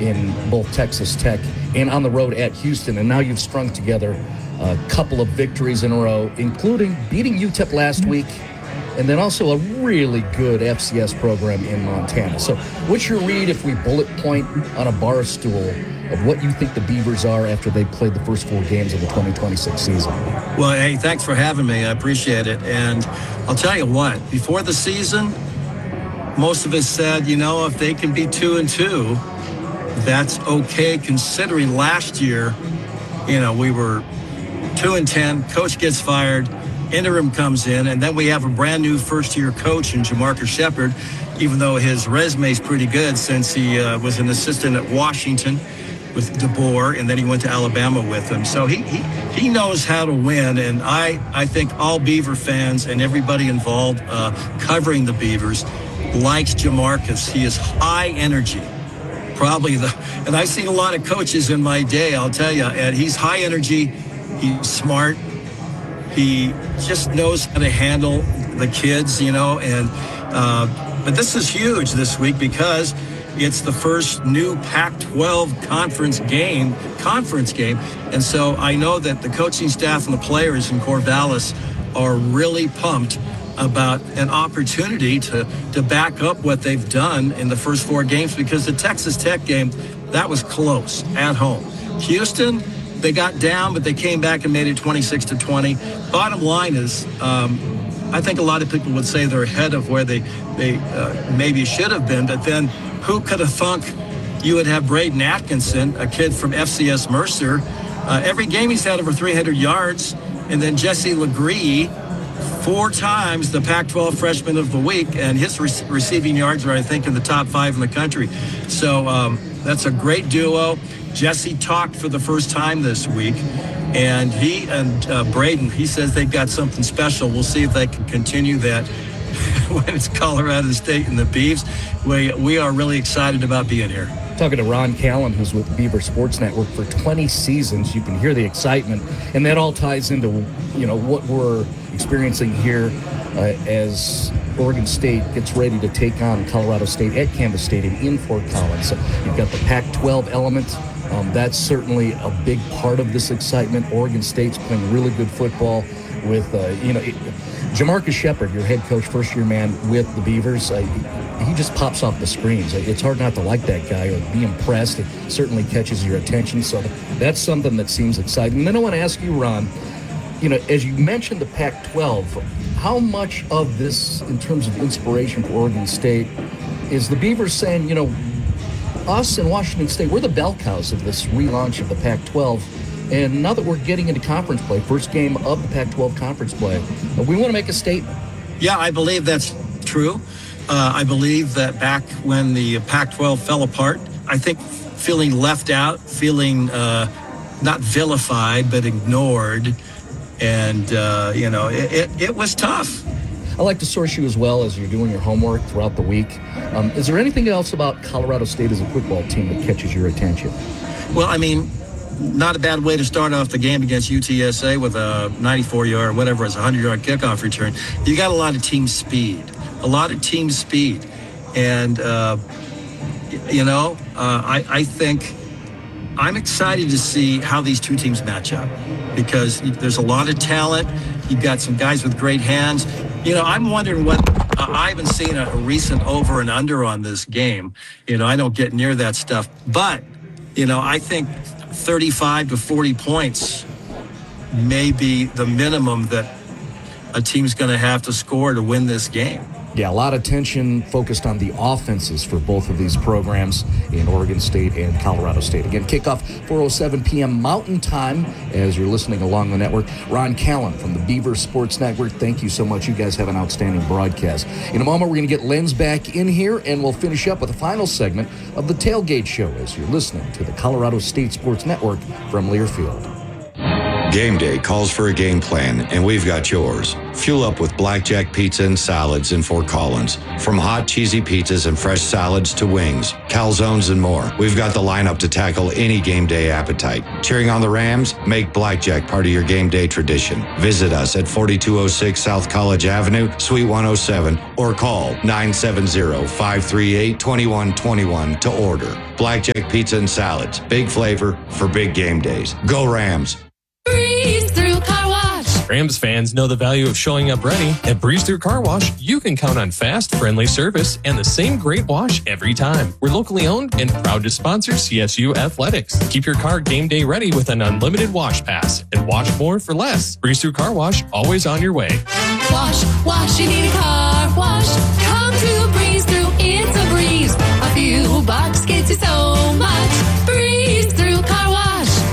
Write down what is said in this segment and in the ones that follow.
in both Texas Tech and on the road at Houston. And now you've strung together a couple of victories in a row, including beating UTEP last week, and then also a really good FCS program in Montana. So what's your read, if we bullet point on a bar stool, of what you think the Beavers are after they played the first 4 games of the 2026 season? Well, hey, thanks for having me. I appreciate it. And I'll tell you what, before the season, most of us said, if they can be 2-2, that's okay, considering last year, we were 2-10, coach gets fired, interim comes in, and then we have a brand new first-year coach in Jamarcus Shepard, even though his resume is pretty good since he was an assistant at Washington with DeBoer, and then he went to Alabama with him. So he knows how to win, and I think all Beaver fans and everybody involved covering the Beavers likes Jamarcus. He is high energy. And I've seen a lot of coaches in my day, I'll tell you, and he's high energy, he's smart, he just knows how to handle the kids, but this is huge this week because it's the first new Pac-12 conference game. And so I know that the coaching staff and the players in Corvallis are really pumped about an opportunity to back up what they've done in the first 4 games, because the Texas Tech game, that was close at home. Houston, they got down, but they came back and made it 26-20. Bottom line is, I think a lot of people would say they're ahead of where they maybe should have been, but then who could have thunk you would have Braden Atkinson, a kid from FCS Mercer. Every game he's had over 300 yards. And then Jesse Legree, 4 times the Pac-12 Freshman of the Week, and his receiving yards are, I think, in the top 5 in the country. So that's a great duo. Jesse talked for the first time this week, and he and Braden, he says they've got something special. We'll see if they can continue that when it's Colorado State and the Beavs. We are really excited about being here. Talking to Ron Callan, who's with Beaver Sports Network for 20 seasons. You can hear the excitement, and that all ties into what we're experiencing here as Oregon State gets ready to take on Colorado State at Canvas Stadium in Fort Collins. So you've got the Pac-12 element. That's certainly a big part of this excitement. Oregon State's playing really good football with, Jamarcus Shepard, your head coach, first-year man with the Beavers. He just pops off the screens. It's hard not to like that guy or be impressed. It certainly catches your attention. So that's something that seems exciting. And then I want to ask you, Ron, as you mentioned the Pac-12, how much of this, in terms of inspiration for Oregon State, is the Beavers saying, us in Washington State, we're the bell cows of this relaunch of the Pac-12. And now that we're getting into conference play, first game of the Pac-12 conference play, we want to make a statement. Yeah, I believe that's true. I believe that back when the Pac-12 fell apart, I think feeling left out, feeling not vilified, but ignored. And, it was tough. I like to source you as well as you're doing your homework throughout the week. Is there anything else about Colorado State as a football team that catches your attention? Well, not a bad way to start off the game against UTSA with a 94-yard, whatever it's 100-yard kickoff return. You got a lot of team speed. And, I think I'm excited to see how these two teams match up because there's a lot of talent. You've got some guys with great hands. I'm wondering what I haven't seen a recent over and under on this game. I don't get near that stuff. But, I think 35 to 40 points may be the minimum that a team's going to have to score to win this game. Yeah, a lot of tension focused on the offenses for both of these programs in Oregon State and Colorado State. Again, kickoff 4:07 p.m. Mountain Time as you're listening along the network. Ron Callan from the Beaver Sports Network, thank you so much. You guys have an outstanding broadcast. In a moment, we're going to get Lenz back in here, and we'll finish up with the final segment of the Tailgate Show as you're listening to the Colorado State Sports Network from Learfield. Game day calls for a game plan, and we've got yours. Fuel up with Blackjack Pizza and Salads in Fort Collins. From hot, cheesy pizzas and fresh salads to wings, calzones, and more, we've got the lineup to tackle any game day appetite. Cheering on the Rams? Make Blackjack part of your game day tradition. Visit us at 4206 South College Avenue, Suite 107, or call 970-538-2121 to order. Blackjack Pizza and Salads. Big flavor for big game days. Go Rams! Breeze Through Car Wash. Rams fans know the value of showing up ready. At Breeze Through Car Wash, you can count on fast, friendly service and the same great wash every time. We're locally owned and proud to sponsor CSU Athletics. Keep your car game day ready with an unlimited wash pass and wash more for less. Breeze Through Car Wash, always on your way. Wash, you need a car wash. Come to Breeze Through, it's a breeze. A few bucks gets you so much. Breeze Through Car Wash.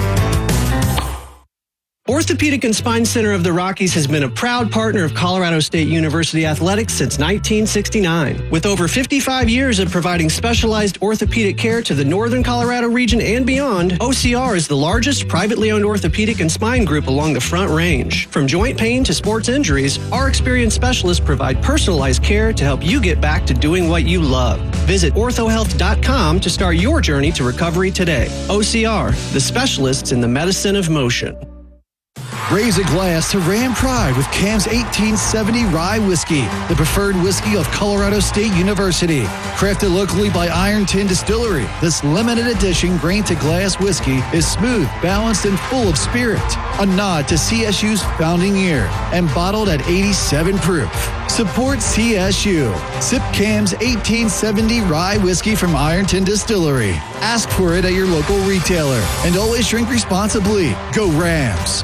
Orthopedic and Spine Center of the Rockies has been a proud partner of Colorado State University Athletics since 1969. With over 55 years of providing specialized orthopedic care to the Northern Colorado region and beyond, OCR is the largest privately owned orthopedic and spine group along the Front Range. From joint pain to sports injuries, our experienced specialists provide personalized care to help you get back to doing what you love. Visit orthohealth.com to start your journey to recovery today. OCR, the specialists in the medicine of motion. Raise a glass to Ram Pride with Cam's 1870 Rye Whiskey, the preferred whiskey of Colorado State University. Crafted locally by Iron Tin Distillery, this limited edition grain-to-glass whiskey is smooth, balanced, and full of spirit. A nod to CSU's founding year and bottled at 87 proof. Support CSU. Sip Cam's 1870 Rye Whiskey from Iron Tin Distillery. Ask for it at your local retailer. And always drink responsibly. Go Rams!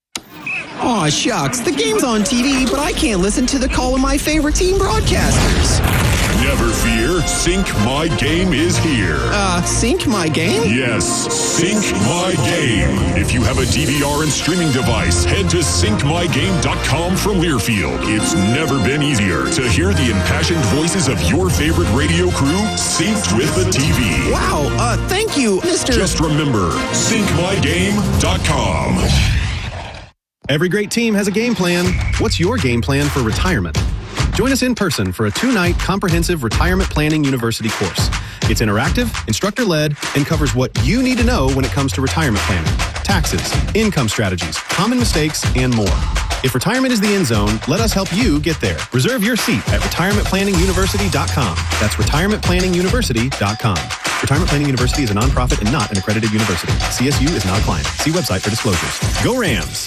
Aw, shucks. The game's on TV, but I can't listen to the call of my favorite team broadcasters. Never fear. Sync My Game is here. Sync My Game? Yes, Sync My Game. If you have a DVR and streaming device, head to syncmygame.com from Learfield. It's never been easier to hear the impassioned voices of your favorite radio crew synced with the TV. Wow, thank you, Mr. Just remember, syncmygame.com. Every great team has a game plan. What's your game plan for retirement? Join us in person for a 2-night comprehensive retirement planning university course. It's interactive, instructor-led, and covers what you need to know when it comes to retirement planning, taxes, income strategies, common mistakes, and more. If retirement is the end zone, let us help you get there. Reserve your seat at retirementplanninguniversity.com. That's retirementplanninguniversity.com. Retirement Planning University is a nonprofit and not an accredited university. CSU is not a client. See website for disclosures. Go Rams!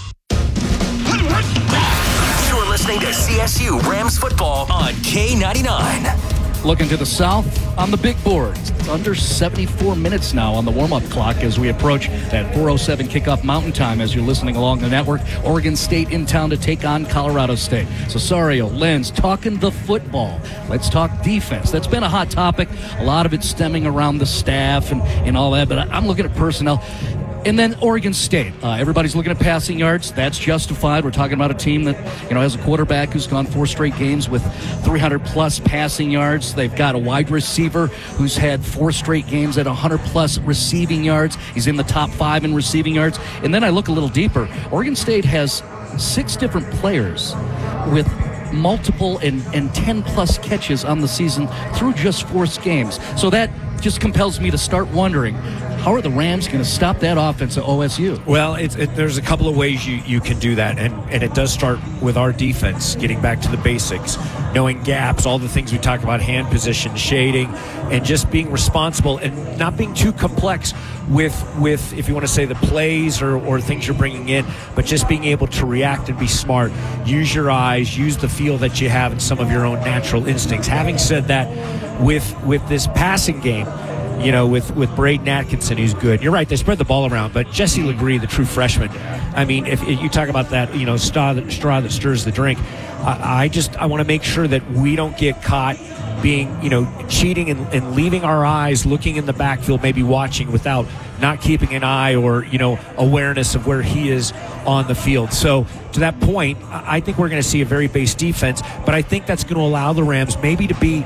You're listening to CSU Rams football on K99. Looking to the south on the big board. It's under 74 minutes now on the warm-up clock as we approach that 4:07 kickoff Mountain Time as you're listening along the network. Oregon State in town to take on Colorado State. Cesario, Lenz, talking the football. Let's talk defense. That's been a hot topic. A lot of it stemming around the staff and all that, but I'm looking at personnel. And then Oregon State. Everybody's looking at passing yards. That's justified. We're talking about a team that, has a quarterback who's gone 4 straight games with 300-plus passing yards. They've got a wide receiver who's had 4 straight games at 100-plus receiving yards. He's in the top 5 in receiving yards. And then I look a little deeper. Oregon State has 6 different players with multiple and 10-plus catches on the season through just 4 games. So that just compels me to start wondering, how are the Rams going to stop that offense at OSU? Well, there's a couple of ways you can do that, and it does start with our defense, getting back to the basics, knowing gaps, all the things we talk about, hand position, shading, and just being responsible and not being too complex with if you want to say the plays or things you're bringing in, but just being able to react and be smart. Use your eyes, use the feel that you have and some of your own natural instincts. Having said that, with this passing game, with Braden Atkinson, who's good. You're right, they spread the ball around, but Jesse Legree, the true freshman, I mean, if you talk about that, straw that stirs the drink, I want to make sure that we don't get caught being, cheating and leaving our eyes looking in the backfield, maybe watching without not keeping an eye or, awareness of where he is on the field. So to that point, I think we're going to see a very base defense, but I think that's going to allow the Rams maybe to be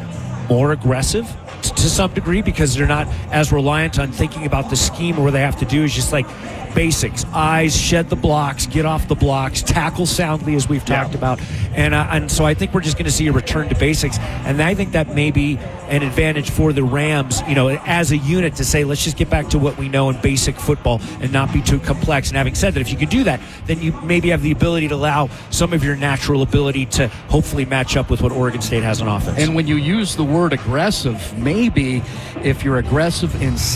more aggressive to some degree, because they're not as reliant on thinking about the scheme, where they have to do is just like basics: eyes, shed the blocks, get off the blocks, tackle soundly, as we've talked about. And so I think we're just going to see a return to basics, and I think that may be an advantage for the Rams, as a unit, to say, let's just get back to what we know in basic football and not be too complex. And having said that, if you could do that, then you maybe have the ability to allow some of your natural ability to hopefully match up with what Oregon State has on offense. And when you use the word aggressive, maybe if you're aggressive in